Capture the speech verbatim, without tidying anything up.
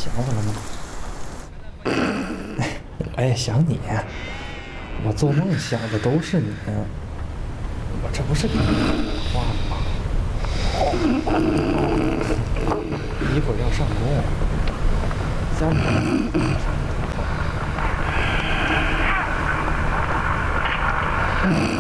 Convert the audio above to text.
想我了吗？我也想你，我做梦想的都是你。我这不是给你打电话吗？一会儿要上工，家里人上电话。